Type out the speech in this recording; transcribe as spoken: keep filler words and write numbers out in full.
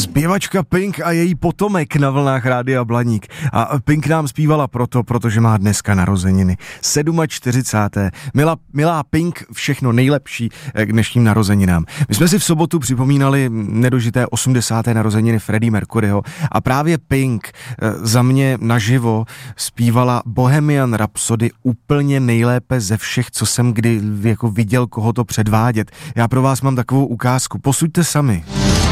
Zpěvačka Pink a její potomek na vlnách Rádia Blaník. A Pink nám zpívala proto, protože má dneska narozeniny. čtyřicáté Milá, milá Pink, všechno nejlepší k dnešním narozeninám. My jsme si v sobotu připomínali nedožité osmdesáté narozeniny Freddie Mercuryho a právě Pink za mě naživo zpívala Bohemian Rhapsody úplně nejlépe ze všech, co jsem kdy jako viděl koho to předvádět. Já pro vás mám takovou ukázku. Posuďte sami.